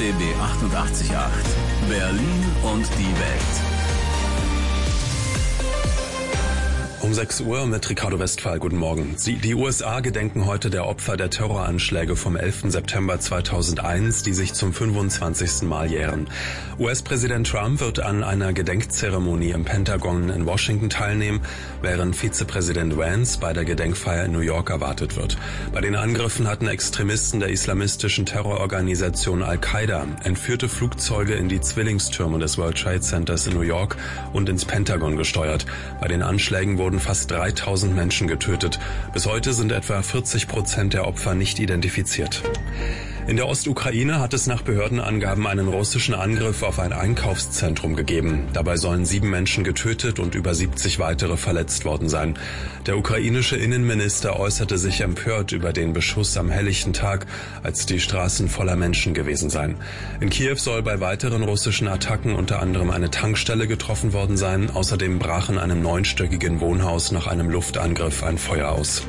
RBB 88.8 Berlin und die Welt. Um 6 Uhr mit Ricardo Westphal. Guten Morgen. Die USA gedenken heute der Opfer der Terroranschläge vom 11. September 2001, die sich zum 25. Mal jähren. US-Präsident Trump wird an einer Gedenkzeremonie im Pentagon in Washington teilnehmen, während Vizepräsident Vance bei der Gedenkfeier in New York erwartet wird. Bei den Angriffen hatten Extremisten der islamistischen Terrororganisation Al-Qaida entführte Flugzeuge in die Zwillingstürme des World Trade Centers in New York und ins Pentagon gesteuert. Bei den Anschlägen wurden fast 3000 Menschen getötet. Bis heute sind etwa 40% der Opfer nicht identifiziert. In der Ostukraine hat es nach Behördenangaben einen russischen Angriff auf ein Einkaufszentrum gegeben. Dabei sollen 7 Menschen getötet und über 70 weitere verletzt worden sein. Der ukrainische Innenminister äußerte sich empört über den Beschuss am helllichten Tag, als die Straßen voller Menschen gewesen seien. In Kiew soll bei weiteren russischen Attacken unter anderem eine Tankstelle getroffen worden sein. Außerdem brach in einem 9-stöckigen Wohnhaus nach einem Luftangriff ein Feuer aus.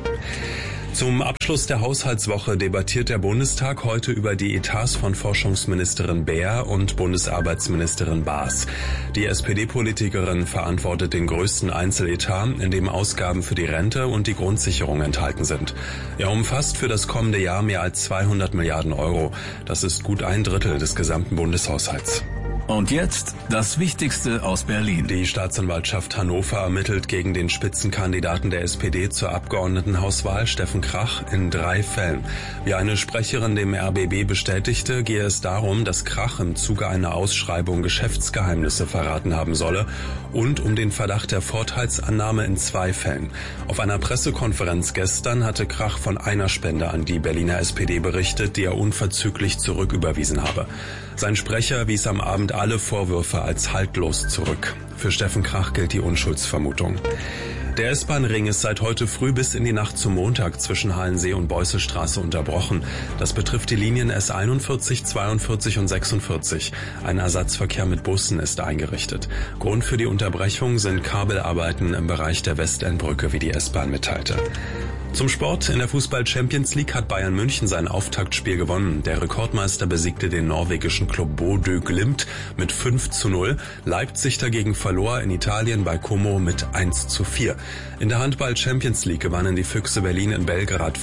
Zum Abschluss der Haushaltswoche debattiert der Bundestag heute über die Etats von Forschungsministerin Beer und Bundesarbeitsministerin Baas. Die SPD-Politikerin verantwortet den größten Einzeletat, in dem Ausgaben für die Rente und die Grundsicherung enthalten sind. Er umfasst für das kommende Jahr mehr als 200 Milliarden Euro. Das ist gut ein Drittel des gesamten Bundeshaushalts. Und jetzt das Wichtigste aus Berlin. Die Staatsanwaltschaft Hannover ermittelt gegen den Spitzenkandidaten der SPD zur Abgeordnetenhauswahl, Steffen Krach, in 3 Fällen. Wie eine Sprecherin dem RBB bestätigte, gehe es darum, dass Krach im Zuge einer Ausschreibung Geschäftsgeheimnisse verraten haben solle und um den Verdacht der Vorteilsannahme in 2 Fällen. Auf einer Pressekonferenz gestern hatte Krach von einer Spende an die Berliner SPD berichtet, die er unverzüglich zurücküberwiesen habe. Sein Sprecher wies am Abend alle Vorwürfe als haltlos zurück. Für Steffen Krach gilt die Unschuldsvermutung. Der S-Bahn-Ring ist seit heute früh bis in die Nacht zum Montag zwischen Halensee und Beußestraße unterbrochen. Das betrifft die Linien S41, 42 und 46. Ein Ersatzverkehr mit Bussen ist eingerichtet. Grund für die Unterbrechung sind Kabelarbeiten im Bereich der Westendbrücke, wie die S-Bahn mitteilte. Zum Sport. In der Fußball-Champions League hat Bayern München sein Auftaktspiel gewonnen. Der Rekordmeister besiegte den norwegischen Club Bodø Glimt mit 5:0. Leipzig dagegen verlor in Italien bei Como mit 1:4. In der Handball-Champions League gewannen die Füchse Berlin in Belgrad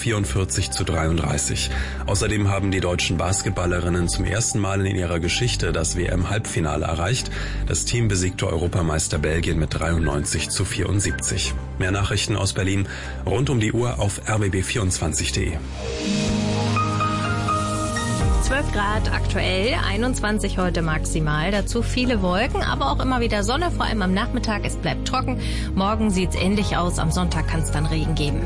44:33. Außerdem haben die deutschen Basketballerinnen zum ersten Mal in ihrer Geschichte das WM-Halbfinale erreicht. Das Team besiegte Europameister Belgien mit 93:74. Mehr Nachrichten aus Berlin rund um die Uhr auf rbb24.de. 12 Grad aktuell, 21 heute maximal. Dazu viele Wolken, aber auch immer wieder Sonne, vor allem am Nachmittag. Es bleibt trocken. Morgen sieht's ähnlich aus. Am Sonntag kann es dann Regen geben.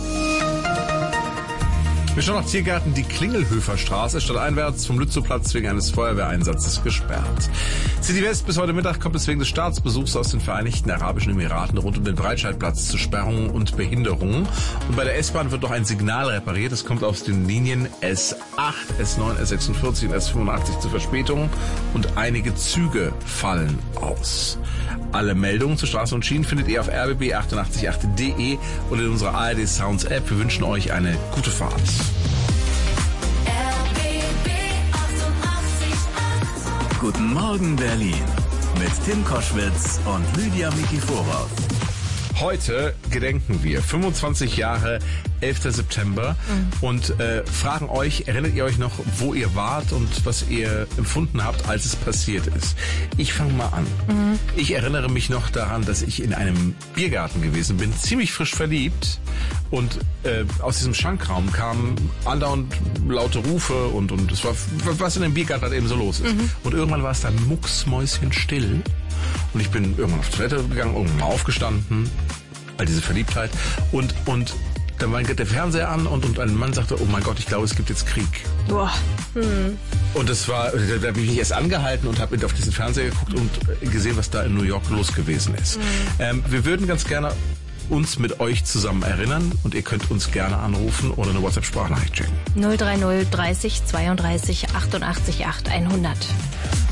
Wir schauen nach Tiergarten, die Klingelhöfer Straße, stadteinwärts vom Lützowplatz wegen eines Feuerwehreinsatzes gesperrt. City West bis heute Mittag kommt es wegen des Staatsbesuchs aus den Vereinigten Arabischen Emiraten rund um den Breitscheidplatz zu Sperrungen und Behinderungen. Und bei der S-Bahn wird noch ein Signal repariert. Es kommt aus den Linien S8, S9, S46 und S85 zu Verspätungen und einige Züge fallen aus. Alle Meldungen zu Straße und Schienen findet ihr auf rbb888.de und in unserer ARD Sounds App. Wir wünschen euch eine gute Fahrt. Guten Morgen Berlin mit Tim Koschwitz und Lydia Mikiforov. Heute gedenken wir 25 Jahre 11. September und fragen euch, erinnert ihr euch noch, wo ihr wart und was ihr empfunden habt, als es passiert ist? Ich fange mal an. Ich erinnere mich noch daran, dass ich in einem Biergarten gewesen bin, ziemlich frisch verliebt und aus diesem Schankraum kamen andauernd laute Rufe und es war, was in dem Biergarten halt eben so los ist. Und irgendwann war es dann mucksmäuschenstill und ich bin irgendwann auf die Toilette gegangen, irgendwann mal aufgestanden, all diese Verliebtheit und dann war der Fernseher an und ein Mann sagte, oh mein Gott, ich glaube, es gibt jetzt Krieg. Boah. Und das war, da habe ich mich erst angehalten und habe auf diesen Fernseher geguckt und gesehen, was da in New York los gewesen ist. Wir würden ganz gerne uns mit euch zusammen erinnern und ihr könnt uns gerne anrufen oder eine WhatsApp-Sprachnachricht schicken. 030 30 32 88 8 100.